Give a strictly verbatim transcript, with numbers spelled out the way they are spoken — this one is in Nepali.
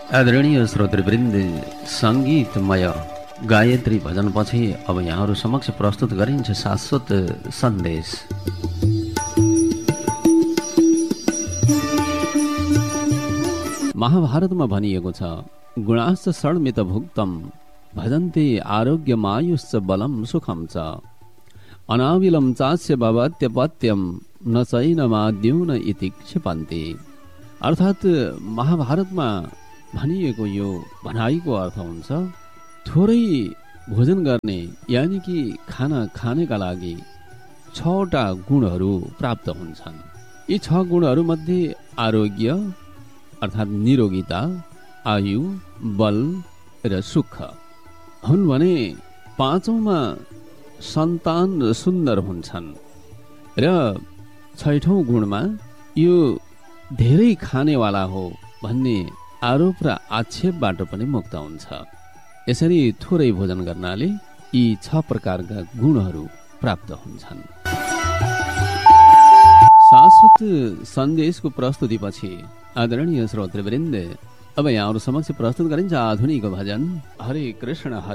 आदरणीय श्रोतृवृन्द, सङ्गीतमय गायत्री भजनपछि अब यहाँहरू समक्ष प्रस्तुत गरिन्छ शाश्वत सन्देश। महाभारतमा भनिएको छ, गुणाश्च षड्मित भुक्तम भजन्ते आरोग्यमायुश्च बलम सुखम च अनाविलम चास्य भवत्यपत्यम न चैनमाद्यून इति क्षिपन्ति। अर्थात् महाभारतमा भनिएको यो भनाइको अर्थ हुन्छ थोरै भोजन गर्ने यानि कि खाना खानेका लागि छवटा गुणहरू प्राप्त हुन्छन्। यी छ गुणहरूमध्ये आरोग्य अर्थात् निरोगिता, आयु, बल र सुख हुन् भने पाँचौँमा सन्तान सुन्दर हुन्छन् र छैठौँ गुणमा यो धेरै खानेवाला हो भन्ने आरोप र आक्षेपबाट पनि मुक्त हुन्छ। यसरी थोरै भोजन गर्नाले यी छ प्रकारका गुणहरू प्राप्त हुन्छन्। शाश्वत सन्देशको प्रस्तुतिपछि आदरणीय श्रोतृवृन्द, अब यहाँहरू समक्ष प्रस्तुत गरिन्छ आधुनिक भजन। हरे कृष्ण हरे